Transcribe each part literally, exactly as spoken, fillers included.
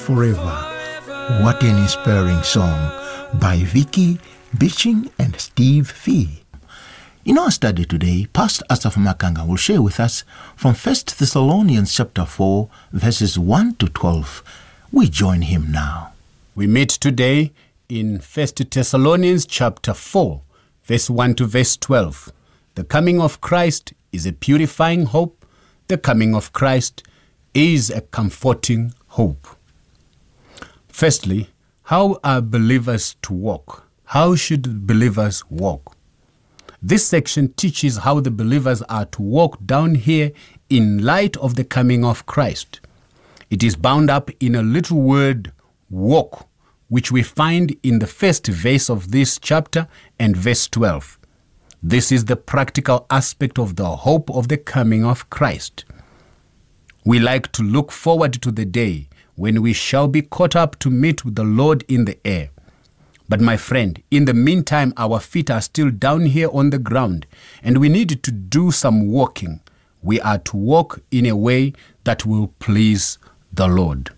forever. What an inspiring song by Vicky Bitching and Steve Fee. In our study today, Pastor Asaph Makanga will share with us from First Thessalonians chapter four, verses one to twelve. We join him now. We meet today in First Thessalonians chapter four, verse one to verse twelve. The coming of Christ is a purifying hope. The coming of Christ is a comforting hope. Firstly, how are believers to walk? How should believers walk? This section teaches how the believers are to walk down here in light of the coming of Christ. It is bound up in a little word, walk, which we find in the first verse of this chapter and verse twelve. This is the practical aspect of the hope of the coming of Christ. We like to look forward to the day when we shall be caught up to meet with the Lord in the air. But my friend, in the meantime, our feet are still down here on the ground, and we need to do some walking. We are to walk in a way that will please the Lord.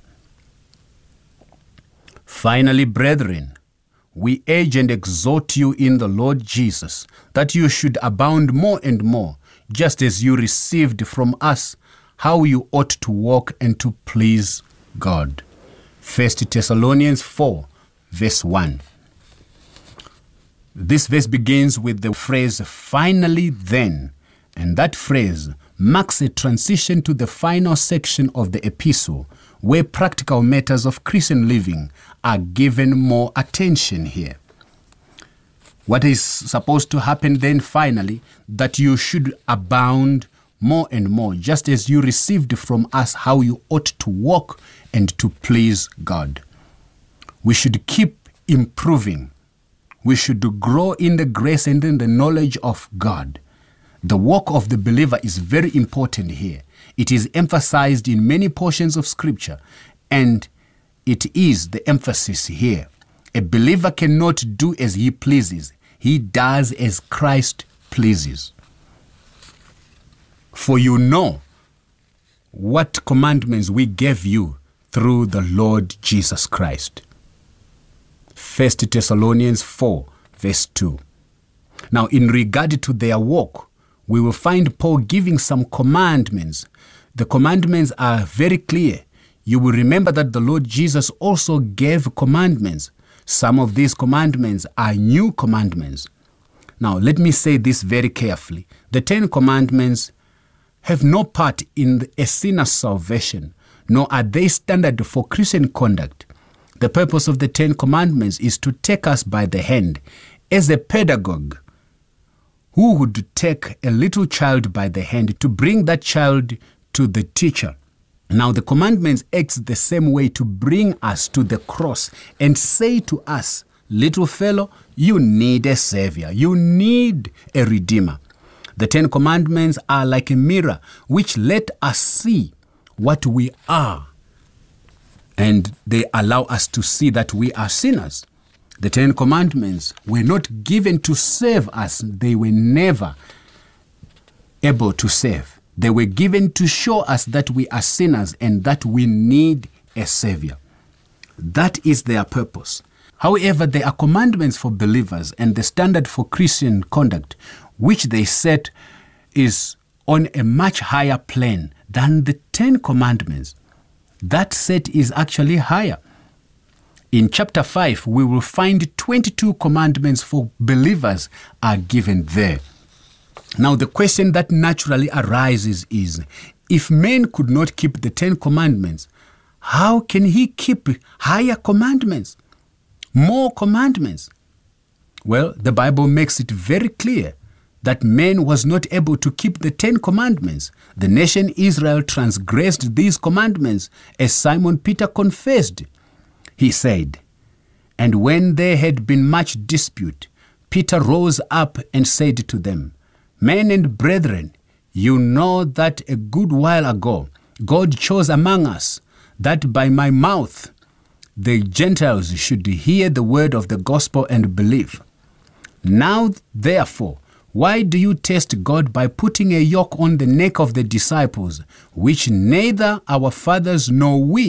Finally, brethren, we urge and exhort you in the Lord Jesus that you should abound more and more, just as you received from us how you ought to walk and to please God. First Thessalonians four, verse one. This verse begins with the phrase, finally then, and that phrase marks a transition to the final section of the epistle, where practical matters of Christian living are given more attention here. What is supposed to happen then finally? That you should abound more and more, just as you received from us how you ought to walk and to please God. We should keep improving. We should grow in the grace and in the knowledge of God. The walk of the believer is very important here. It is emphasized in many portions of Scripture, and it is the emphasis here. A believer cannot do as he pleases. He does as Christ pleases. For you know what commandments we gave you through the Lord Jesus Christ. First Thessalonians four, verse two. Now, in regard to their walk, we will find Paul giving some commandments. The commandments are very clear. You will remember that the Lord Jesus also gave commandments. Some of these commandments are new commandments. Now, let me say this very carefully. The Ten Commandments have no part in a sinner's salvation, nor are they standard for Christian conduct. The purpose of the Ten Commandments is to take us by the hand, as a pedagogue who would take a little child by the hand to bring that child to the teacher. Now, the commandments act the same way to bring us to the cross and say to us, little fellow, you need a savior. You need a redeemer. The Ten Commandments are like a mirror which let us see what we are, and they allow us to see that we are sinners. The Ten Commandments were not given to save us. They were never able to save. They were given to show us that we are sinners and that we need a savior. That is their purpose. However, there are commandments for believers, and the standard for Christian conduct, which they set, is on a much higher plane than the Ten Commandments. That set is actually higher. In chapter five, we will find twenty-two commandments for believers are given there. Now, the question that naturally arises is, if man could not keep the Ten Commandments, how can he keep higher commandments, more commandments? Well, the Bible makes it very clear that man was not able to keep the Ten Commandments. The nation Israel transgressed these commandments, as Simon Peter confessed. He said, and when there had been much dispute, Peter rose up and said to them, men and brethren, you know that a good while ago God chose among us that by my mouth the Gentiles should hear the word of the gospel and believe. Now, therefore, why do you test God by putting a yoke on the neck of the disciples, which neither our fathers nor we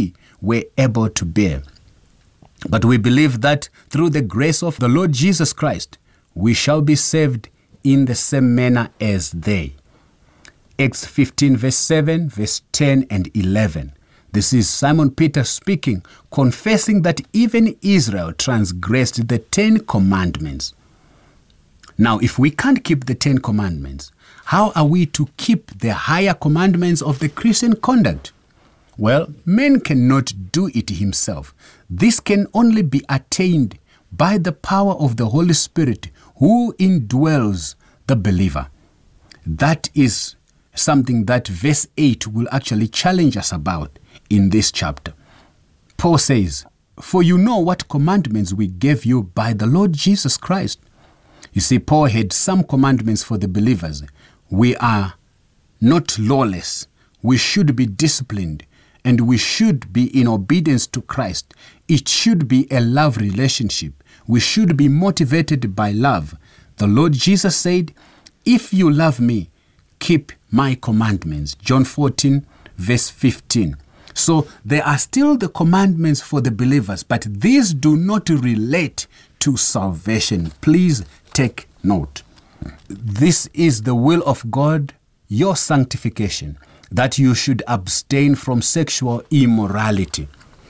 were able to bear. But we believe that through the grace of the Lord Jesus Christ, we shall be saved in the same manner as they. Acts fifteen, verse seven, verse ten and eleven. This is Simon Peter speaking, confessing that even Israel transgressed the Ten Commandments. Now, if we can't keep the Ten Commandments, how are we to keep the higher commandments of the Christian conduct? Well, man cannot do it himself. This can only be attained by the power of the Holy Spirit who indwells the believer. That is something that verse eight will actually challenge us about in this chapter. Paul says, "For you know what commandments we gave you by the Lord Jesus Christ." You see, Paul had some commandments for the believers. We are not lawless. We should be disciplined, and we should be in obedience to Christ. It should be a love relationship. We should be motivated by love. The Lord Jesus said, "If you love me, keep my commandments." John fourteen, verse fifteen. So there are still the commandments for the believers, but these do not relate to salvation. Please take note. This is the will of God, your sanctification, that you should abstain from sexual immorality.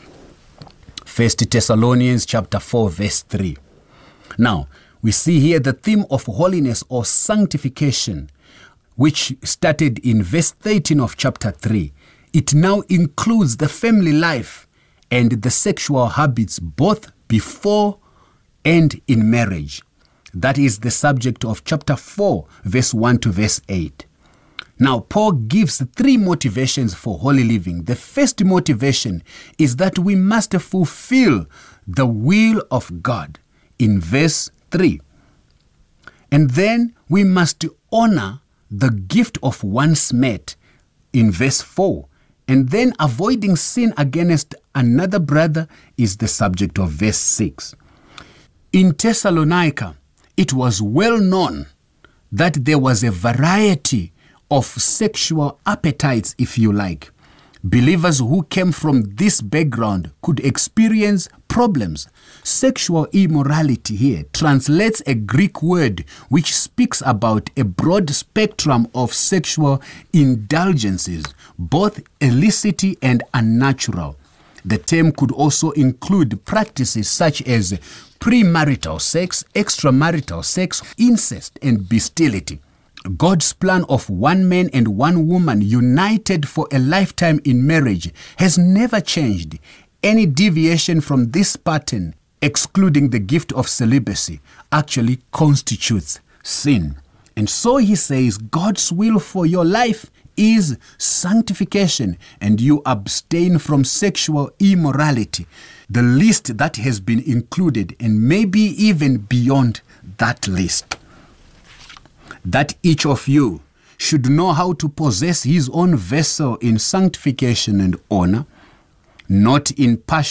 First Thessalonians chapter four, verse three. Now, we see here the theme of holiness or sanctification, which started in verse thirteen of chapter three. It now includes the family life and the sexual habits both before and in marriage. That is the subject of chapter four, verse one to verse eight. Now, Paul gives three motivations for holy living. The first motivation is that we must fulfill the will of God in verse three. And then we must honor the gift of one's mate in verse four. And then avoiding sin against another brother is the subject of verse six. In Thessalonica, it was well known that there was a variety of sexual appetites, if you like. Believers who came from this background could experience problems. Sexual immorality here translates a Greek word which speaks about a broad spectrum of sexual indulgences, both illicit and unnatural. The term could also include practices such as premarital sex, extramarital sex, incest, and bestiality. God's plan of one man and one woman united for a lifetime in marriage has never changed. Any deviation from this pattern, excluding the gift of celibacy, actually constitutes sin. And so he says God's will for your life is sanctification, and you abstain from sexual immorality. The list that has been included, and maybe even beyond that list. That each of you should know how to possess his own vessel in sanctification and honor, not in partial